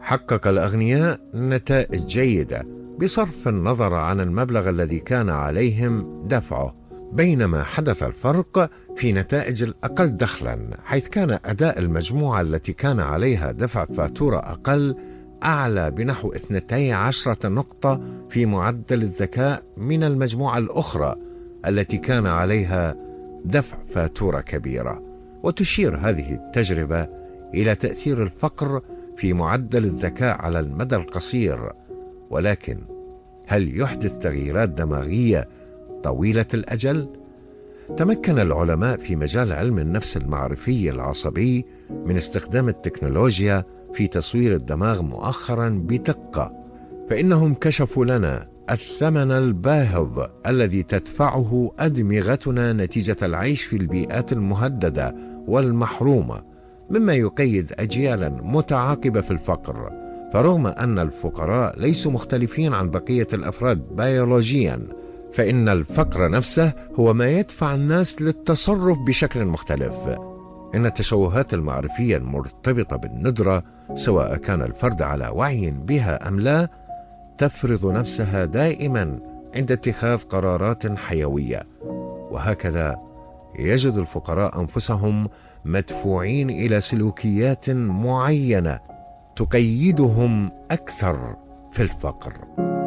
حقق الأغنياء نتائج جيدة بصرف النظر عن المبلغ الذي كان عليهم دفعه، بينما حدث الفرق في نتائج الأقل دخلاً، حيث كان أداء المجموعة التي كان عليها دفع فاتورة أقل أعلى بنحو 12 نقطة في معدل الذكاء من المجموعة الأخرى التي كان عليها دفع فاتورة كبيرة. وتشير هذه التجربة إلى تأثير الفقر في معدل الذكاء على المدى القصير، ولكن هل يحدث تغييرات دماغية طويلة الأجل؟ تمكن العلماء في مجال علم النفس المعرفي العصبي من استخدام التكنولوجيا في تصوير الدماغ مؤخرا بدقة، فإنهم كشفوا لنا الثمن الباهظ الذي تدفعه أدمغتنا نتيجة العيش في البيئات المهددة والمحرومة، مما يقيد أجيالا متعاقبة في الفقر. فرغم أن الفقراء ليسوا مختلفين عن بقية الأفراد بيولوجيا، فإن الفقر نفسه هو ما يدفع الناس للتصرف بشكل مختلف. إن التشوهات المعرفية المرتبطة بالندرة، سواء كان الفرد على وعي بها أم لا، تفرض نفسها دائما عند اتخاذ قرارات حيوية، وهكذا يجد الفقراء أنفسهم مدفوعين إلى سلوكيات معينة تقيدهم أكثر في الفقر.